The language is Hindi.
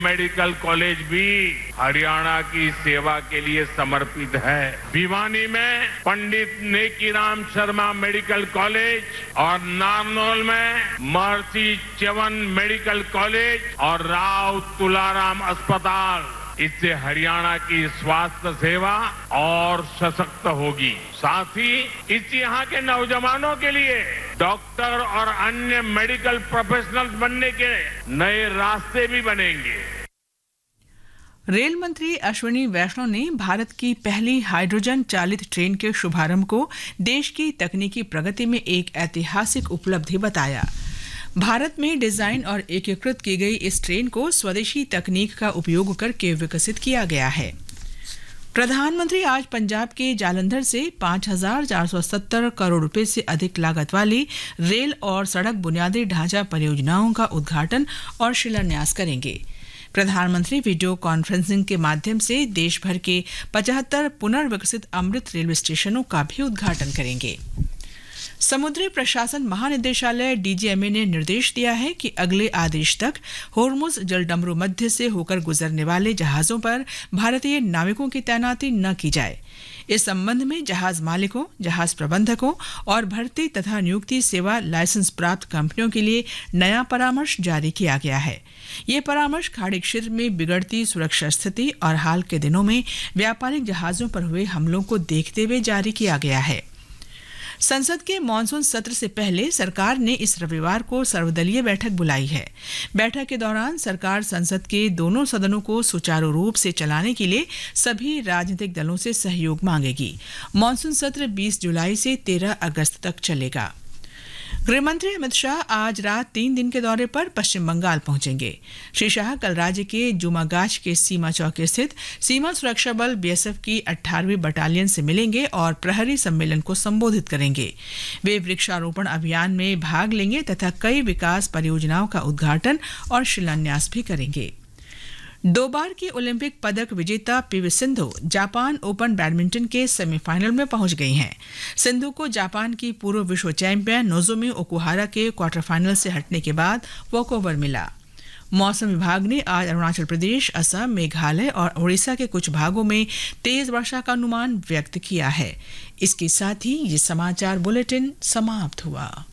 मेडिकल कॉलेज भी हरियाणा की सेवा के लिए समर्पित है। भिवानी में पंडित नेकीराम शर्मा मेडिकल कॉलेज और नारनौल में महर्षि च्यवन मेडिकल कॉलेज और राव तुलाराम अस्पताल, इससे हरियाणा की स्वास्थ्य सेवा और सशक्त होगी। साथ ही इससे यहाँ के नौजवानों के लिए डॉक्टर और अन्य मेडिकल प्रोफेशनल्स बनने के नए रास्ते भी बनेंगे। रेल मंत्री अश्विनी वैष्णव ने भारत की पहली हाइड्रोजन चालित ट्रेन के शुभारंभ को देश की तकनीकी प्रगति में एक ऐतिहासिक उपलब्धि बताया। भारत में डिजाइन और एकीकृत की गई इस ट्रेन को स्वदेशी तकनीक का उपयोग करके विकसित किया गया है। प्रधानमंत्री आज पंजाब के जालंधर से 5,470 करोड़ रुपए से अधिक लागत वाली रेल और सड़क बुनियादी ढांचा परियोजनाओं का उद्घाटन और शिलान्यास करेंगे। प्रधानमंत्री वीडियो कॉन्फ्रेंसिंग के माध्यम से देश भर के 75 पुनर्विकसित अमृत रेलवे स्टेशनों का भी उद्घाटन करेंगे। समुद्री प्रशासन महानिदेशालय डीजीएमए ने निर्देश दिया है कि अगले आदेश तक होर्मुज जलडमरू मध्य से होकर गुजरने वाले जहाजों पर भारतीय नाविकों की तैनाती न की जाए। इस संबंध में जहाज मालिकों, जहाज प्रबंधकों और भर्ती तथा नियुक्ति सेवा लाइसेंस प्राप्त कंपनियों के लिए नया परामर्श जारी किया गया है। ये परामर्श खाड़ी क्षेत्र में बिगड़ती सुरक्षा स्थिति और हाल के दिनों में व्यापारिक जहाजों पर हुए हमलों को देखते हुए जारी किया गया है। संसद के मानसून सत्र से पहले सरकार ने इस रविवार को सर्वदलीय बैठक बुलाई है। बैठक के दौरान सरकार संसद के दोनों सदनों को सुचारू रूप से चलाने के लिए सभी राजनीतिक दलों से सहयोग मांगेगी। मानसून सत्र 20 जुलाई से 13 अगस्त तक चलेगा। गृहमंत्री अमित शाह आज रात 3 दिन के दौरे पर पश्चिम बंगाल पहुंचेंगे। श्री शाह कल राज्य के जुमागाछ के सीमा चौकी स्थित सीमा सुरक्षा बल बीएसएफ की 18वीं बटालियन से मिलेंगे और प्रहरी सम्मेलन को संबोधित करेंगे। वे वृक्षारोपण अभियान में भाग लेंगे तथा कई विकास परियोजनाओं का उद्घाटन और शिलान्यास भी करेंगे। 2 बार की ओलंपिक पदक विजेता PV Sindhu Japan open badminton के सेमीफाइनल में पहुंच गई हैं। सिंधु को जापान की पूर्व विश्व चैंपियन नोजोमी ओकुहारा के क्वार्टर फाइनल से हटने के बाद वॉकओवर मिला। मौसम विभाग ने आज अरुणाचल प्रदेश, असम, मेघालय और उड़ीसा के कुछ भागों में तेज वर्षा का अनुमान व्यक्त किया है। इसके साथ ही ये समाचार बुलेटिन समाप्त हुआ।